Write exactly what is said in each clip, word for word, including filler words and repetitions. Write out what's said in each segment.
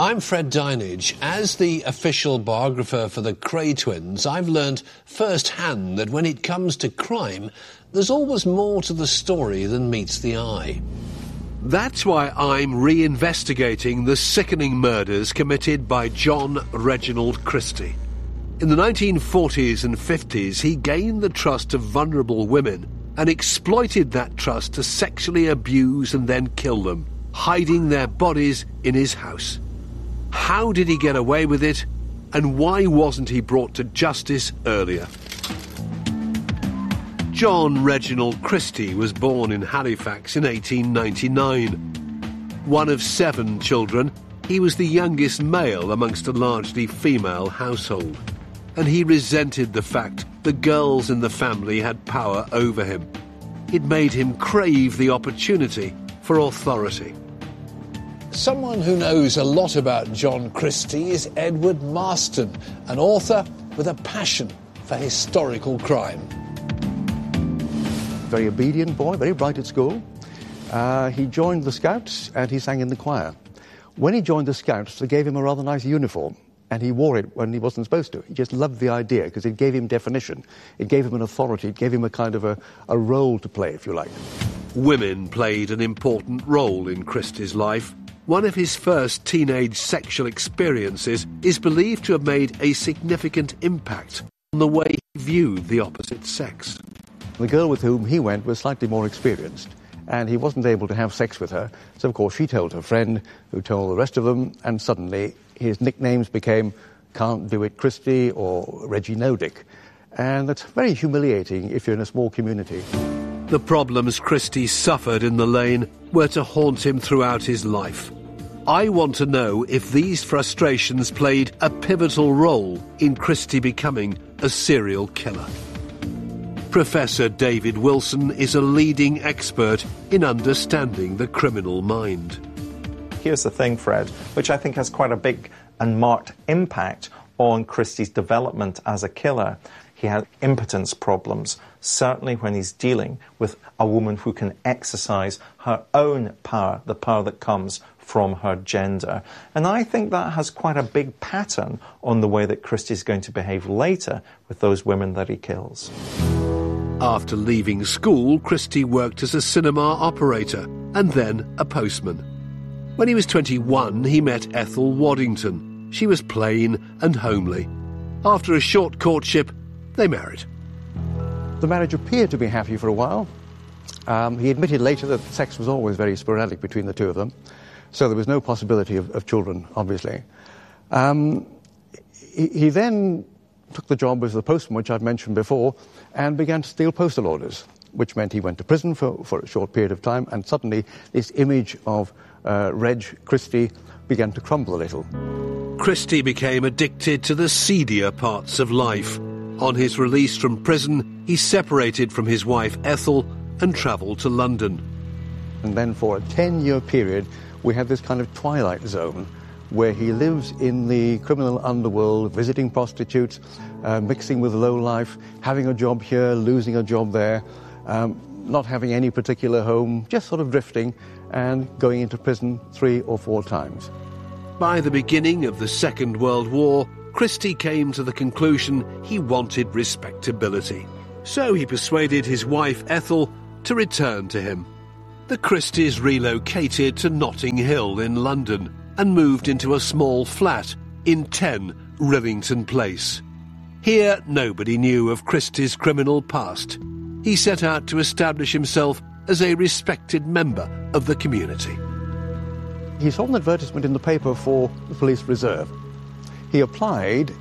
I'm Fred Dinage. As the official biographer for the Kray twins, I've learned firsthand that when it comes to crime, there's always more to the story than meets the eye. That's why I'm reinvestigating the sickening murders committed by John Reginald Christie. In the nineteen forties and fifties, he gained the trust of vulnerable women and exploited that trust to sexually abuse and then kill them, hiding their bodies in his house. How did he get away with it, and why wasn't he brought to justice earlier? John Reginald Christie was born in Halifax in eighteen ninety-nine. One of seven children, he was the youngest male amongst a largely female household, and he resented the fact that girls in the family had power over him. It made him crave the opportunity for authority. Someone who knows a lot about John Christie is Edward Marston, an author with a passion for historical crime. Very obedient boy, very bright at school. Uh, he joined the Scouts and he sang in the choir. When he joined the Scouts, they gave him a rather nice uniform, and he wore it when he wasn't supposed to. He just loved the idea because it gave him definition. It gave him an authority. It gave him a kind of a, a role to play, if you like. Women played an important role in Christie's life. One of his first teenage sexual experiences is believed to have made a significant impact on the way he viewed the opposite sex. The girl with whom he went was slightly more experienced, and he wasn't able to have sex with her. So, of course, she told her friend, who told the rest of them, and suddenly his nicknames became Can't Do It Christie or Reggie Nodick. And that's very humiliating if you're in a small community. The problems Christie suffered in the lane were to haunt him throughout his life. I want to know if these frustrations played a pivotal role in Christie becoming a serial killer. Professor David Wilson is a leading expert in understanding the criminal mind. Here's the thing, Fred, which I think has quite a big and marked impact on Christie's development as a killer. He had impotence problems, certainly when he's dealing with a woman who can exercise her own power, the power that comes from her gender. And I think that has quite a big pattern on the way that Christie's going to behave later with those women that he kills. After leaving school, Christie worked as a cinema operator and then a postman. When he was twenty-one, he met Ethel Waddington. She was plain and homely. After a short courtship, they married. The marriage appeared to be happy for a while. Um, he admitted later that sex was always very sporadic between the two of them, so there was no possibility of, of children, obviously. Um, he, he then took the job as the postman, which I've mentioned before, and began to steal postal orders, which meant he went to prison for, for a short period of time, and suddenly this image of uh, Reg Christie began to crumble a little. Christie became addicted to the seedier parts of life. On his release from prison, he separated from his wife Ethel and travelled to London. And then for a ten-year period, we had this kind of twilight zone where he lives in the criminal underworld, visiting prostitutes, uh, mixing with low life, having a job here, losing a job there, um, not having any particular home, just sort of drifting and going into prison three or four times. By the beginning of the Second World War, Christie came to the conclusion he wanted respectability. So he persuaded his wife Ethel to return to him. The Christies relocated to Notting Hill in London and moved into a small flat in ten Rillington Place. Here, nobody knew of Christie's criminal past. He set out to establish himself as a respected member of the community. He saw an advertisement in the paper for the police reserve. He applied,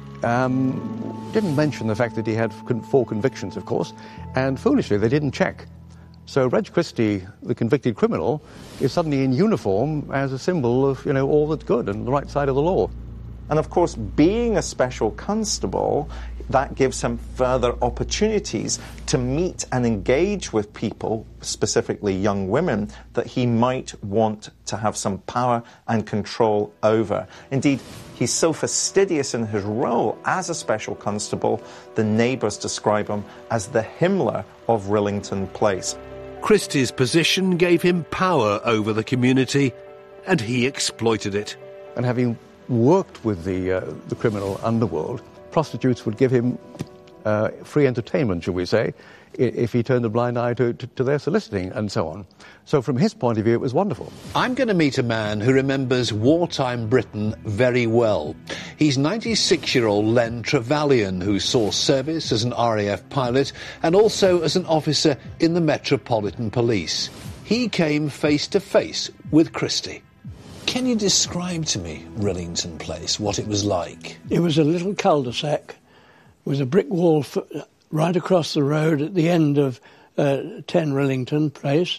um, didn't mention the fact that he had four convictions, of course, and foolishly they didn't check. So Reg Christie, the convicted criminal, is suddenly in uniform as a symbol of, you know, all that's good and the right side of the law. And of course, being a special constable, that gives him further opportunities to meet and engage with people, specifically young women, that he might want to have some power and control over. Indeed, he's so fastidious in his role as a special constable, the neighbours describe him as the Himmler of Rillington Place. Christie's position gave him power over the community, and he exploited it. And having worked with the, uh, the criminal underworld, prostitutes would give him uh, free entertainment, shall we say, if he turned a blind eye to, to, to their soliciting and so on. So from his point of view, it was wonderful. I'm going to meet a man who remembers wartime Britain very well. He's ninety-six-year-old Len Trevelyan, who saw service as an R A F pilot and also as an officer in the Metropolitan Police. He came face-to-face with Christie. Can you describe to me Rillington Place, what it was like? It was a little cul-de-sac with a brick wall for, right across the road at the end of uh, ten Rillington Place,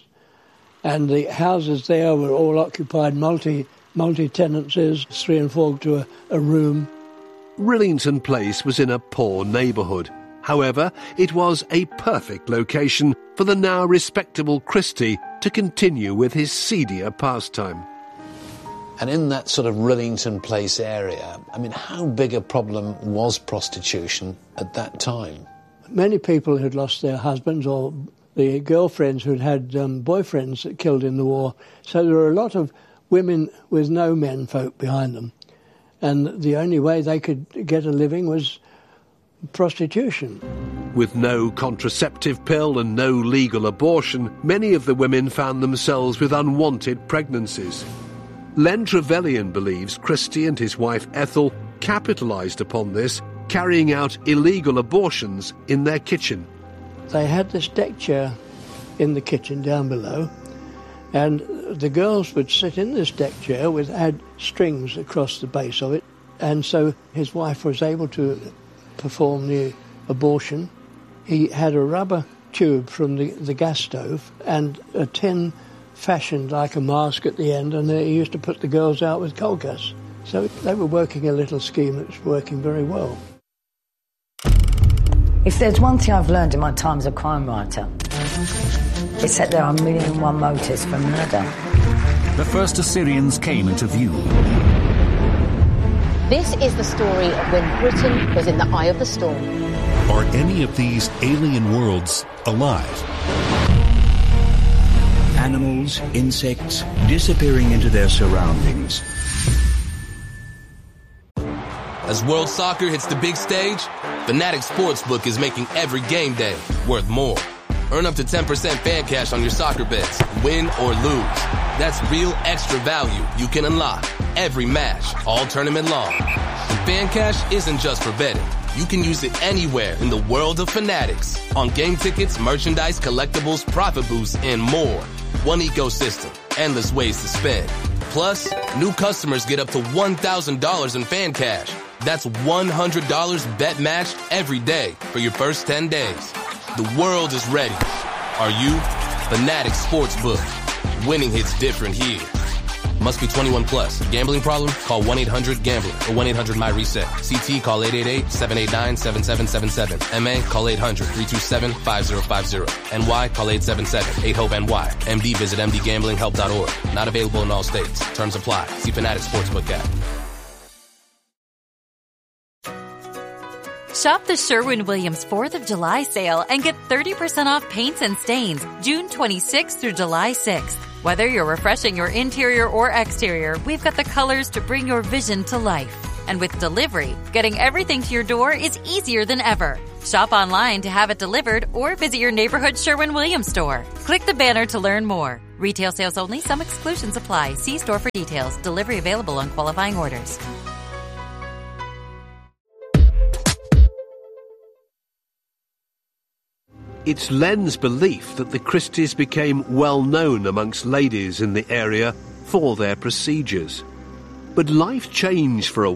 and the houses there were all occupied multi, multi-tenancies, three and four to a, a room. Rillington Place was in a poor neighbourhood. However, it was a perfect location for the now respectable Christie to continue with his seedier pastime. And in that sort of Rillington Place area, I mean, how big a problem was prostitution at that time? Many people had lost their husbands or the girlfriends who'd had um, boyfriends that killed in the war. So there were a lot of women with no men folk behind them. And the only way they could get a living was prostitution. With no contraceptive pill and no legal abortion, many of the women found themselves with unwanted pregnancies. Len Trevelyan believes Christie and his wife Ethel capitalised upon this, carrying out illegal abortions in their kitchen. They had this deck chair in the kitchen down below, and the girls would sit in this deck chair with had strings across the base of it, and so his wife was able to perform the abortion. He had a rubber tube from the, the gas stove and a tin fashioned like a mask at the end, and he used to put the girls out with coal gas. So they were working a little scheme that was working very well. If there's one thing I've learned in my time as a crime writer, it's that there are a million and one motives for murder. The first Assyrians came into view. This is the story of when Britain was in the eye of the storm. Are any of these alien worlds alive? Animals, insects, disappearing into their surroundings. As World Soccer hits the big stage, Fanatics Sportsbook is making every game day worth more. Earn up to ten percent fan cash on your soccer bets, win or lose. That's real extra value you can unlock every match, all tournament long. And fan cash isn't just for betting. You can use it anywhere in the world of Fanatics. On game tickets, merchandise, collectibles, profit boosts, and more. One ecosystem, endless ways to spend. Plus, new customers get up to one thousand dollars in fan cash. That's one hundred dollars bet matched every day for your first ten days. The world is ready. Are you? Fanatics Sportsbook. Winning hits different here. Must be twenty-one plus. Gambling problem? Call one eight hundred gambler or one eight hundred my reset. C T call eight eight eight, seven eight nine, seven seven seven seven. M A call eight hundred, three two seven, five zero five zero. N Y call eight seven seven, eight hope N Y. M D visit m d gambling help dot org. Not available in all states. Terms apply. See Fanatics Sportsbook app. Shop the Sherwin-Williams fourth of July sale and get thirty percent off paints and stains June twenty-sixth through July sixth. Whether you're refreshing your interior or exterior, we've got the colors to bring your vision to life. And with delivery, getting everything to your door is easier than ever. Shop online to have it delivered or visit your neighborhood Sherwin-Williams store. Click the banner to learn more. Retail sales only. Some exclusions apply. See store for details. Delivery available on qualifying orders. It's Len's belief that the Christies became well known amongst ladies in the area for their procedures. But life changed for a